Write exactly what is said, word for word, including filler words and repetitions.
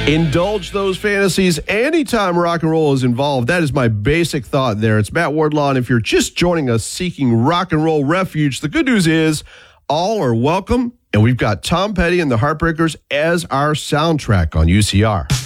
Indulge those fantasies anytime rock and roll is involved. That is my basic thought there. It's Matt Wardlaw, and if you're just joining us seeking rock and roll refuge, the good news is all are welcome, and we've got Tom Petty and the Heartbreakers as our soundtrack on U C R.